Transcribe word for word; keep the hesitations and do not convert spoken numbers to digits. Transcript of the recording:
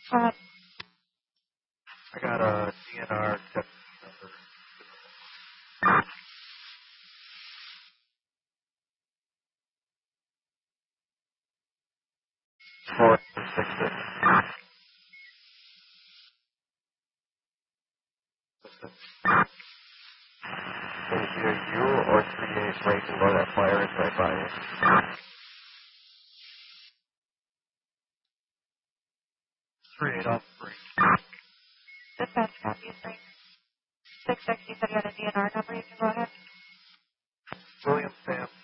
Uh, I got a D N R tip number. Four six six. It's either you or three eight right below that fire is right by you. Three eight off three. dispatch copy three. Six six, you said you had a D N R number, you can go ahead. William Sam